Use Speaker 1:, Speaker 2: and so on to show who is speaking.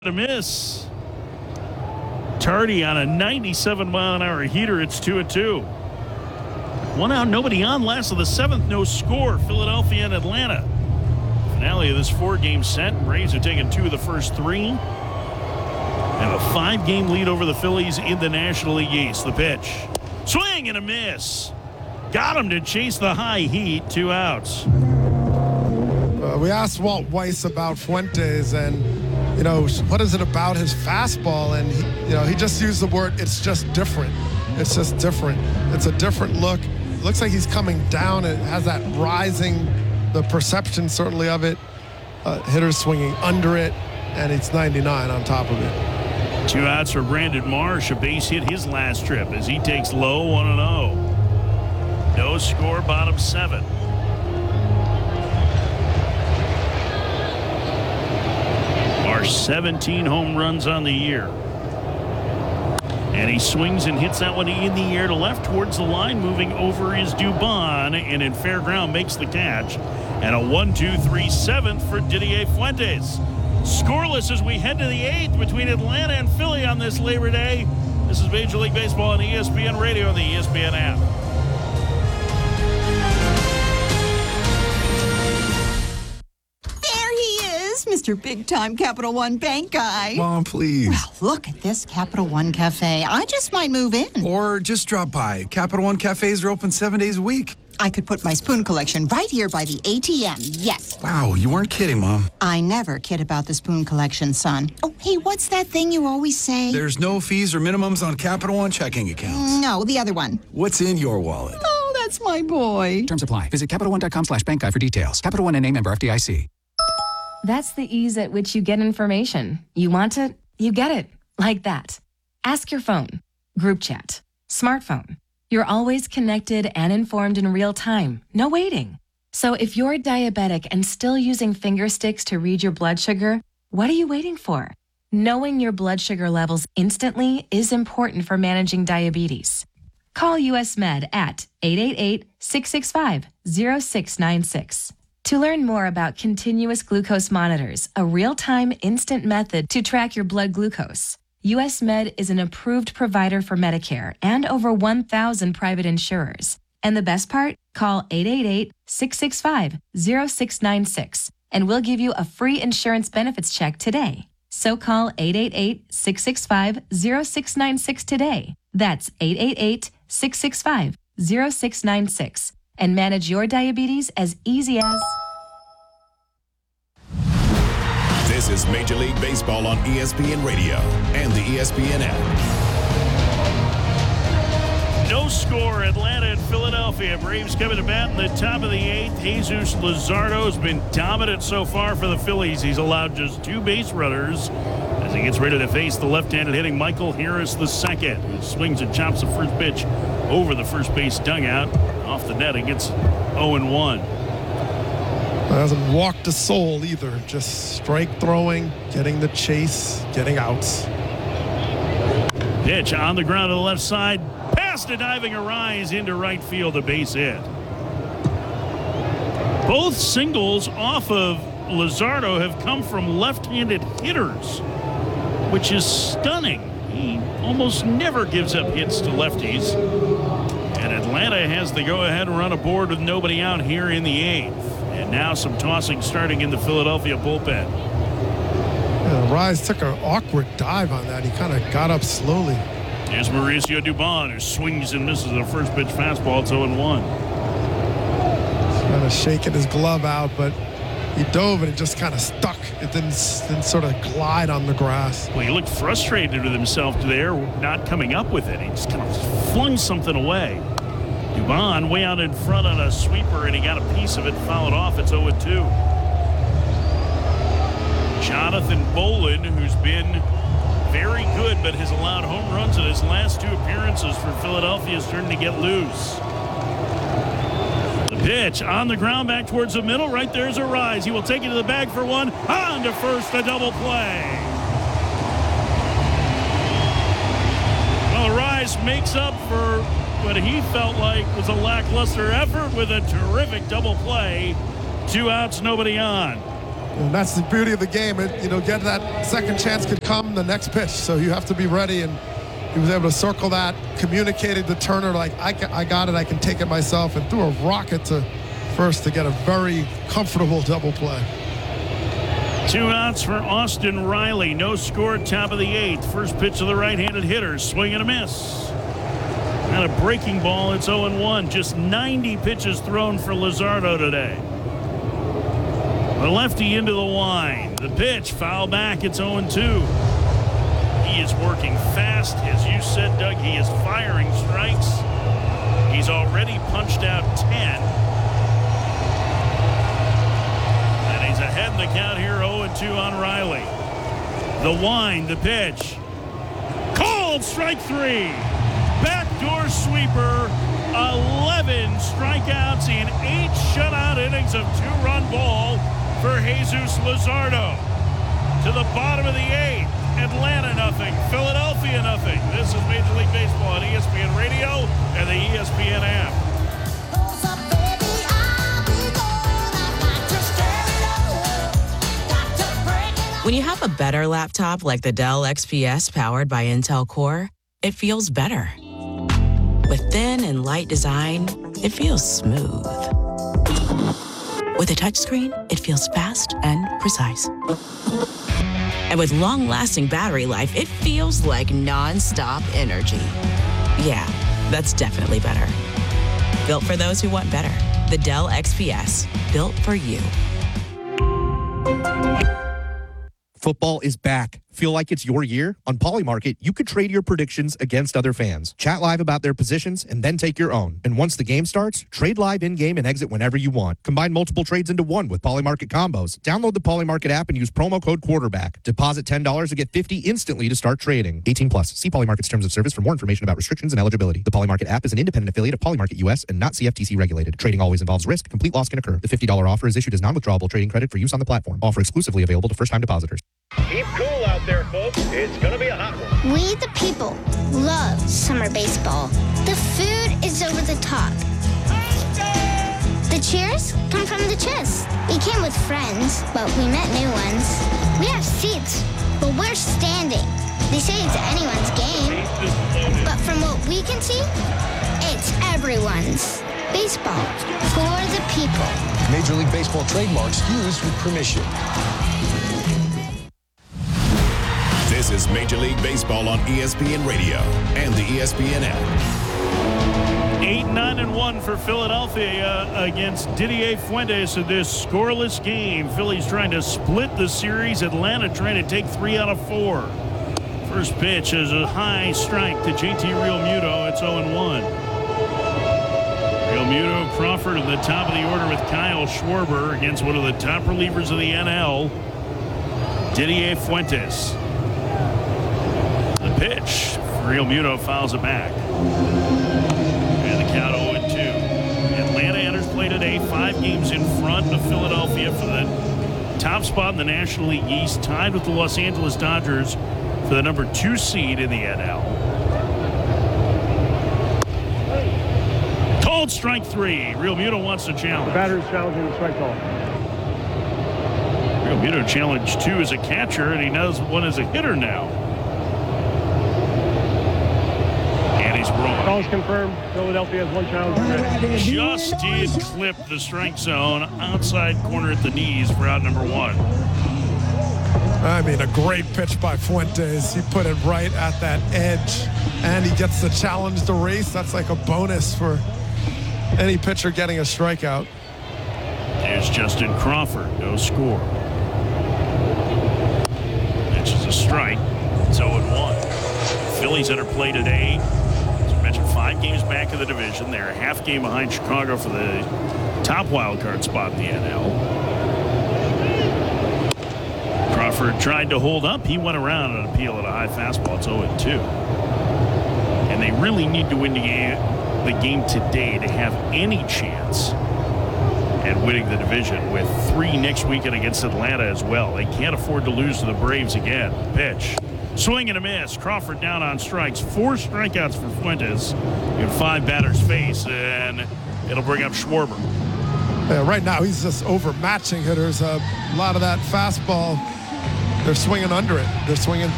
Speaker 1: A miss. Tardy on a 97-mile-an-hour heater. It's 2-2. 1 out, nobody on. Last of the seventh, no score. Philadelphia and Atlanta. Finale of this 4-game set. Braves have taken 2 of the first 3. Have a 5-game lead over the Phillies in the National League East. The pitch. Swing and a miss. Got him to chase the high heat. 2 outs.
Speaker 2: We asked Walt Weiss about Fuentes and, what is it about his fastball? And, he just used the word, it's just different. It's just different. It's a different look. Looks like he's coming down. It has that rising, the perception certainly of it. Hitters swinging under it, and it's 99 on top of it.
Speaker 1: 2 outs for Brandon Marsh. A base hit his last trip as he takes low 1-0. No score, bottom 7. Marsh 17 home runs on the year. And he swings and hits that one in the air to left towards the line, moving over is Dubon, and in fair ground makes the catch. And a 1-2-3 7th for Didier Fuentes. Scoreless as we head to the 8th between Atlanta and Philly on this Labor Day. This is Major League Baseball on ESPN Radio and the ESPN app.
Speaker 3: Mr. Big-Time Capital One Bank guy.
Speaker 4: Mom, please.
Speaker 3: Well, look at this Capital One Cafe. I just might move in.
Speaker 4: Or just drop by. Capital One cafes are open 7 days a week.
Speaker 3: I could put my spoon collection right here by the ATM. Yes.
Speaker 4: Wow, you weren't kidding, Mom.
Speaker 3: I never kid about the spoon collection, son. Oh, hey, what's that thing you always say?
Speaker 4: There's no fees or minimums on Capital One checking accounts.
Speaker 3: No, the other one.
Speaker 4: What's in your wallet?
Speaker 3: Oh, that's my boy.
Speaker 5: Terms apply. Visit CapitalOne.com/bank guide for details. Capital One NA, member FDIC.
Speaker 6: That's the ease at which you get information. You want it, you get it. Like that. Ask your phone. Group chat. Smartphone. You're always connected and informed in real time. No waiting. So if you're diabetic and still using finger sticks to read your blood sugar, what are you waiting for? Knowing your blood sugar levels instantly is important for managing diabetes. Call US Med at 888-665-0696. To learn more about continuous glucose monitors, a real-time instant method to track your blood glucose, US Med is an approved provider for Medicare and over 1,000 private insurers. And the best part? Call 888-665-0696 and we'll give you a free insurance benefits check today. So call 888-665-0696 today. That's 888-665-0696. And manage your diabetes as easy as...
Speaker 7: This is Major League Baseball on ESPN Radio and the ESPN app.
Speaker 1: No score, Atlanta and Philadelphia. Braves coming to bat in the top of the 8th. Jesus Luzardo has been dominant so far for the Phillies. He's allowed just 2 base runners as he gets ready to face the left-handed hitting Michael Harris II, who swings and chops the first pitch over the first base dugout. Off the net, it gets 0-1.
Speaker 2: Hasn't walked a soul either. Just strike throwing, getting the chase, getting outs.
Speaker 1: Pitch on the ground to the left side. Past a diving Arise into right field, a base hit. Both singles off of Luzardo have come from left-handed hitters, which is stunning. He almost never gives up hits to lefties. And Atlanta has the go-ahead run aboard with nobody out here in the 8th. And now some tossing starting in the Philadelphia bullpen.
Speaker 2: Yeah, Rise took an awkward dive on that. He kind of got up slowly.
Speaker 1: Here's Mauricio Dubon, who swings and misses a first pitch fastball. It's 0-1.
Speaker 2: Kind of shaking his glove out, but he dove and it just kind of stuck. It didn't sort of glide on the grass.
Speaker 1: Well, he looked frustrated with himself there, not coming up with it. He just kind of flung something away. Dubon way out in front on a sweeper, and he got a piece of it, fouled off. It's 0-2. Jonathan Bolin, who's been very good but has allowed home runs in his last 2 appearances for Philadelphia, is starting to get loose. The pitch on the ground back towards the middle. Right there's a Rise. He will take it to the bag for one. On to first, a double play. Well, Rise makes up for what he felt like was a lackluster effort with a terrific double play. 2 outs, nobody on.
Speaker 2: And that's the beauty of the game. Get that second chance could come the next pitch. So you have to be ready. And he was able to circle that, communicated to Turner, like, I got it, I can take it myself, and threw a rocket to first to get a very comfortable double play.
Speaker 1: 2 outs for Austin Riley. No score, top of the 8th. First pitch of the right-handed hitter. Swing and a miss. And a breaking ball. It's 0-1. Just 90 pitches thrown for Luzardo today. The lefty into the wind. The pitch, foul back. It's 0-2. He is working fast. As you said, Doug, he is firing strikes. He's already punched out 10. And he's ahead in the count here, 0-2 on Riley. The wind, the pitch. Called, strike 3. Backdoor sweeper. 11 strikeouts in 8 shutout innings of 2-run ball for Jesus Luzardo. To the bottom of the 8th. Atlanta nothing. Philadelphia nothing. This is Major League Baseball on ESPN Radio and the ESPN app.
Speaker 8: When you have a better laptop like the Dell XPS powered by Intel Core, it feels better. With thin and light design, it feels smooth. With a touchscreen, it feels fast and precise. And with long-lasting battery life, it feels like non-stop energy. Yeah, that's definitely better. Built for those who want better. The Dell XPS, built for you.
Speaker 9: Football is back. Feel like it's your year? On Polymarket, you could trade your predictions against other fans. Chat live about their positions and then take your own. And once the game starts, trade live in-game and exit whenever you want. Combine multiple trades into one with Polymarket combos. Download the Polymarket app and use promo code quarterback. Deposit $10 to get $50 instantly to start trading. 18 plus. See Polymarket's terms of service for more information about restrictions and eligibility. The Polymarket app is an independent affiliate of Polymarket US and not CFTC regulated. Trading always involves risk. Complete loss can occur. The $50 offer is issued as non-withdrawable trading credit for use on the platform. Offer exclusively available to first-time depositors.
Speaker 10: Keep cool out there, folks. It's going to be a hot one.
Speaker 11: We, the people, love summer baseball. The food is over the top. The cheers come from the chest. We came with friends, but we met new ones. We have seats, but we're standing. They say it's anyone's game, but from what we can see, it's everyone's. Baseball for the people.
Speaker 12: Major League Baseball trademarks used with permission.
Speaker 7: This is Major League Baseball on ESPN Radio and the ESPN app.
Speaker 1: 8-9-1 for Philadelphia against Didier Fuentes in this scoreless game. Phillies trying to split the series. Atlanta trying to take 3 out of 4. First pitch is a high strike to JT Realmuto. It's 0-1. Realmuto, Crawford at the top of the order with Kyle Schwarber against one of the top relievers of the NL, Didier Fuentes. The pitch, Realmuto fouls it back. And the count 0-2. Atlanta enters play today, 5 games in front of Philadelphia for the top spot in the National League East, tied with the Los Angeles Dodgers for the number 2 seed in the NL. Called strike 3. Realmuto wants to challenge.
Speaker 10: The batter's challenging the strike call.
Speaker 1: Realmuto challenged 2 as a catcher, and he knows 1 as a hitter now. And he's wrong.
Speaker 10: Call is confirmed. Philadelphia has 1 challenge.
Speaker 1: Just did clip the strike zone outside corner at the knees for out number 1.
Speaker 2: I mean, a great pitch by Fuentes. He put it right at that edge, and he gets the challenge to race. That's like a bonus for any pitcher getting a strikeout.
Speaker 1: There's Justin Crawford, no score. Pitch is a strike. It's 0-1. Phillies enter play today. As we mentioned, 5 games back in the division. They're a half game behind Chicago for the top wild card spot in the NL. Crawford tried to hold up. He went around and appeal at a high fastball. It's 0-2. And they really need to win the game today to have any chance at winning the division, with 3 next weekend against Atlanta as well. They can't afford to lose to the Braves again. Pitch. Swing and a miss. Crawford down on strikes. 4 strikeouts for Fuentes in 5 batters face, and it'll bring up Schwarber.
Speaker 2: Yeah, right now, he's just overmatching hitters. A lot of that fastball, they're swinging under it. They're swinging